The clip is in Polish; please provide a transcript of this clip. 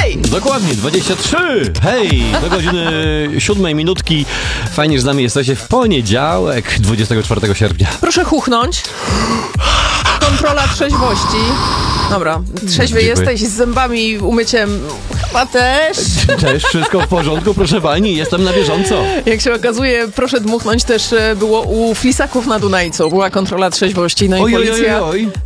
hej! Dokładnie, 23. Hej, do godziny 7 minutki. Fajnie, że z nami jesteście w poniedziałek, 24 sierpnia. Proszę chuchnąć. Kontrola trzeźwości. Dobra, trzeźwy jesteś z zębami, umyciem chyba też. Też wszystko w porządku, proszę pani, jestem na bieżąco. Jak się okazuje, proszę dmuchnąć też było u Flisaków na Dunajcu. Była kontrola trzeźwości, no i policja